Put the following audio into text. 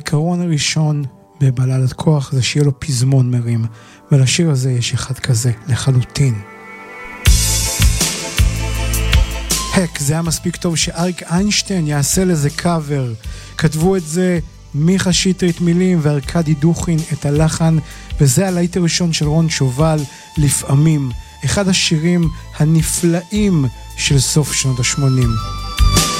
העיקרון הראשון בבלדת כוח זה שיהיה לו פזמון מרים, ולשיר הזה יש אחד כזה לחלוטין. זה היה מספיק טוב שאריק איינשטיין יעשה לזה קאבר. כתבו את זה מיכה שטרית מילים וארקדי דוכין את הלחן, וזה הלהיט הראשון של רון שובל, לפעמים, אחד השירים הנפלאים של סוף שנות ה-80.